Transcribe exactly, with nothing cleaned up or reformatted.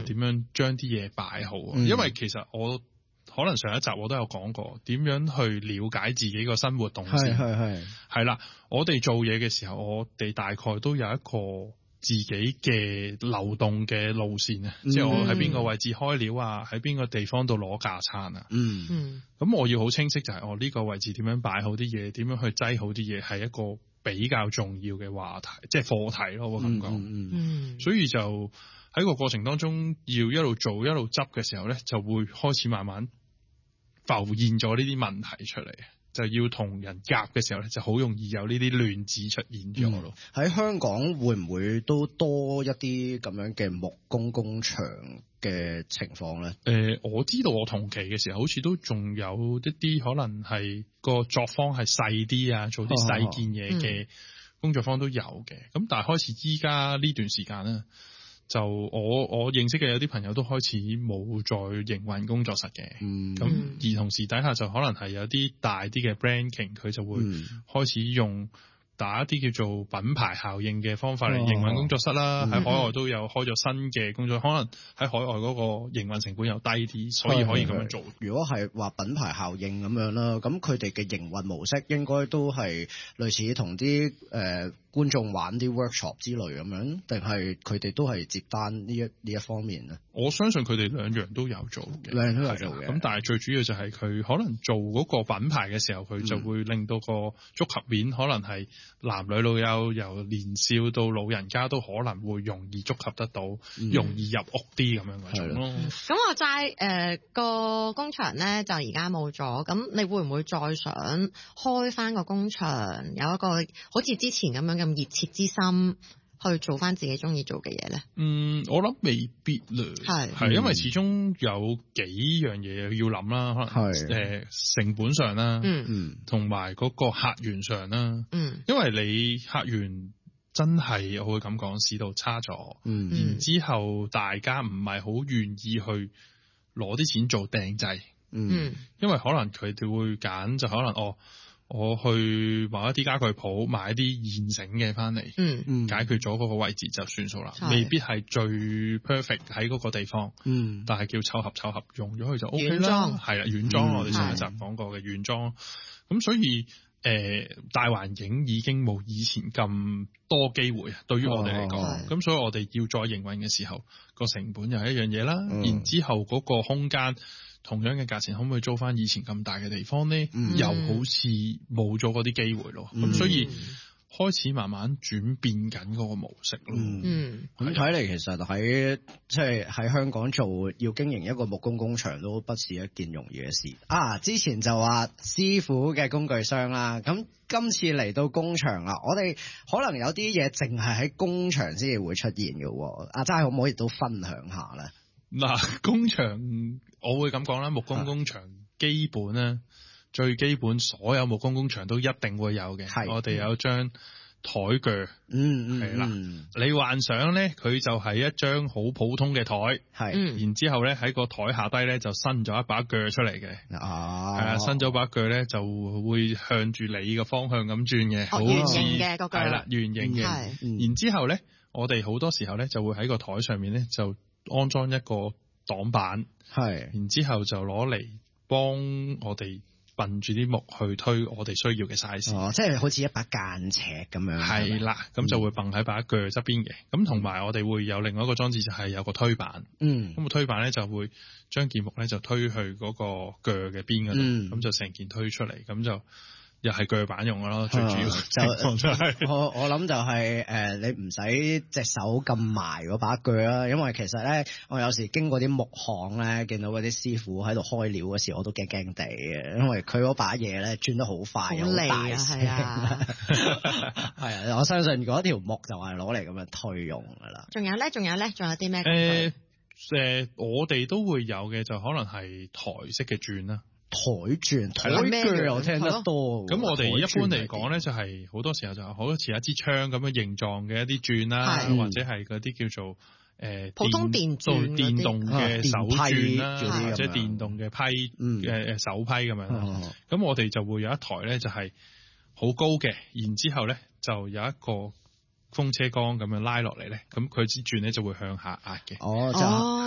點樣將啲嘢擺好。嗯、因為其實我可能上一集我都有講過，點樣去了解自己個生活動線。 係係係係啦，我哋做嘢嘅時候，我哋大概都有一個自己嘅流動嘅路線啊，嗯、即係我喺邊個位置開料啊，喺邊個地方度攞架撐啊。嗯嗯，咁我要好清晰就係我呢個位置點樣擺好啲嘢，點樣去擠好啲嘢，係一個比較重要嘅話題，即係課題咯。我咁講，嗯，嗯，所以就喺個過程當中，要一路做一路執嘅時候咧，就會開始慢慢浮現咗呢啲問題出嚟。就要同人夾嘅時候咧，就好容易有呢啲亂子出現咗咯。 喺、嗯、香港會唔會都多一啲咁樣嘅木工工場嘅情況咧？ 誒、呃，我知道我同期嘅時候，好似都仲有一啲可能係個作坊係細啲啊，做啲細件嘢嘅工作坊都有嘅。咁、嗯、但係開始依家呢段時間咧，就我我認識嘅有啲朋友都開始冇再營運工作室嘅，咁、嗯、而同時底下就可能係有啲大啲嘅 branding， 佢就會開始用打一啲叫做品牌效應嘅方法嚟營運工作室啦。喺、哦、海外都有開咗新嘅工作，可能喺海外嗰個營運成本又低啲，所以可以咁樣做。 如果係話品牌效應咁樣啦，咁佢哋嘅營運模式應該都係類似同啲誒觀眾玩啲 workshop 之類咁樣，定係佢哋都係接單呢一呢一方面咧？ 我相信佢哋兩樣都有做嘅， 兩樣都有做嘅。 咁但係最主要就係佢可能做嗰個品牌嘅時候，佢就會令到個觸及面可能係男女老幼，由年少到老人家都可能會容易觸及得到，嗯、容易入屋啲咁樣嗰種咯。 咁我齋誒個工場咧就而家冇咗，咁你會唔會再想開翻個工場，有一個好似之前咁樣咁熱切之心去做翻自己中意做嘅嘢咧？ 嗯，我諗未必嘞，係係因為始終有幾樣嘢要諗啦，可能誒、呃、成本上啦，嗯嗯，同埋嗰個客源上啦，嗯，因為你客源真係我會咁講，市道差咗，嗯，然之後大家唔係好願意去攞啲錢做訂製，嗯，因為可能佢哋會揀就可能哦。我去某一啲家具鋪買一啲現成嘅翻嚟，嗯嗯，解決咗嗰個位置就算數啦，未必係最 perfect 喺嗰個地方，嗯，但係叫湊合湊合用咗佢就 OK 啦，係啦，軟裝我哋上一集講過嘅軟裝，咁所以誒、呃、大環境已經冇以前咁多機會啊，對於我哋嚟講，咁、哦、所以我哋要再營運嘅時候，個成本又係一樣嘢啦，嗯、然之後嗰個空間。同樣嘅價錢可唔可以租翻以前咁大嘅地方呢？嗯、又好似冇咗嗰啲機會咯。咁、嗯、所以開始慢慢轉變緊嗰個模式咯。嗯， 咁睇嚟其實喺即係喺香港做要經營一個木工工場都不是一件容易嘅事。啊，之前就話師傅嘅工具箱啦，咁今次嚟到工場啦，我哋可能有啲嘢淨係喺工場先至會出現嘅。阿齋可唔可以都分享下咧？ 嗱，工場我會咁講啦，木工工場基本咧、啊、最基本，所有木工工場都一定會有嘅。係，我哋有張台鋸，嗯嗯，係啦，你幻想咧，佢就係一張好普通嘅台，係，然之後咧喺個台下低咧就伸咗一把鋸出嚟嘅，哦，係啊，伸咗把鋸咧就會向住你嘅方向咁轉嘅，好圓形嘅個鋸，係啦，圓形嘅，係，然之後咧，我哋好多時候咧就會喺個台上面咧就安裝一個擋板，係，然之後就攞嚟幫我哋笨住啲木去推我哋需要嘅 size， 哦，即係好似一把間尺咁樣， 係啦，咁、嗯、就會笨喺把鋸側邊嘅，咁同埋我哋會有另外一個裝置就係有個推板，嗯，咁個推板咧就會將件木咧就推去嗰個鋸嘅邊嗰度，咁、嗯、就成件推出嚟，咁就。又係鋸板用嘅咯，最主要就就係我我諗就係、是、誒、呃，你唔使隻手咁埋嗰把鋸啦，因為其實咧，我有時經過啲木行咧，見到嗰啲師傅喺度開料嗰時，我都驚驚地嘅，因為佢嗰把嘢咧轉得好快，好大聲，係啊，係啊，我相信嗰條木就係攞嚟咁樣推用噶啦。 仲有咧，仲有咧，仲有啲咩？ 誒誒，我哋都會有嘅，就可能係台式嘅轉啦。 台轉台鋸我聽得多， 咁我哋一般嚟講咧，就係好多時候就好似一支槍咁嘅形狀嘅一啲轉啦，或者係嗰啲叫做誒、呃、 普通電轉電動嘅手轉啦， 啊、 或者電動嘅批誒誒、嗯、手批咁樣。咁、嗯、我哋就會有一台咧，就係好高嘅，然之後咧就有一個風車桿咁樣拉落嚟咧，咁佢支轉咧就會向下壓嘅。哦，就